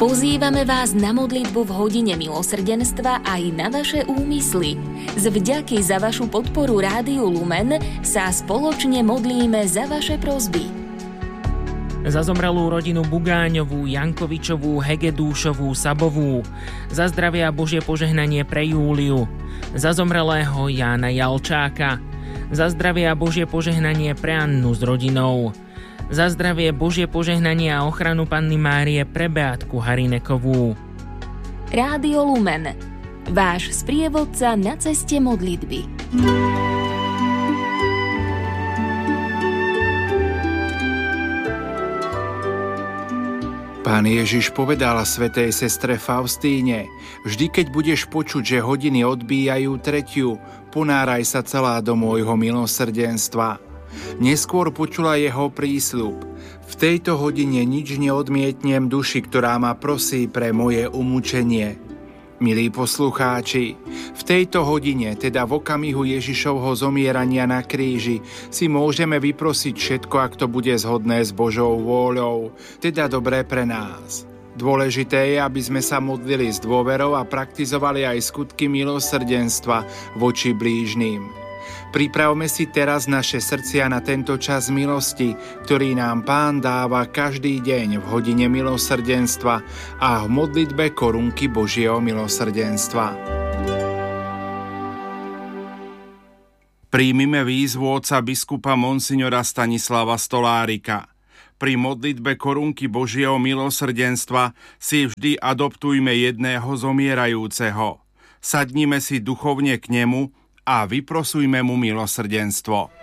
Pozývame vás na modlitbu v hodine milosrdenstva aj na vaše úmysly. Z vďaky za vašu podporu Rádiu Lumen sa spoločne modlíme za vaše prosby. Za zomrelú rodinu Bugáňovú, Jankovičovú, Hegedúšovú, Sabovú. Za zdravie a Božie požehnanie pre Júliu. Za zomrelého Jána Jalčáka. Za zdravie a Božie požehnanie pre Annu s rodinou. Za zdravie, Božie požehnanie a ochranu Panny Márie pre Beátku Harinekovú. Rádio Lumen, váš sprievodca na ceste modlitby. Pán Ježiš povedal svätej sestre Faustíne: vždy, keď budeš počuť, že hodiny odbíjajú 3, ponáraj sa celá do môjho milosrdenstva. Neskôr počula jeho prísľub: v tejto hodine nič neodmietnem duši, ktorá ma prosí pre moje umúčenie. Milí poslucháči, v tejto hodine, teda v okamihu Ježišovho zomierania na kríži, si môžeme vyprosiť všetko, ak to bude zhodné s Božou vôľou, teda dobré pre nás. Dôležité je, aby sme sa modlili s dôverou a praktizovali aj skutky milosrdenstva voči blížnym. Pripravme si teraz naše srdcia na tento čas milosti, ktorý nám Pán dáva každý deň v hodine milosrdenstva a v modlitbe korunky Božieho milosrdenstva. Príjmime výzvu otca biskupa monsignora Stanislava Stolárika. Pri modlitbe korunky Božieho milosrdenstva si vždy adoptujme jedného zomierajúceho. Sadnime si duchovne k nemu a vyprosujme mu milosrdenstvo.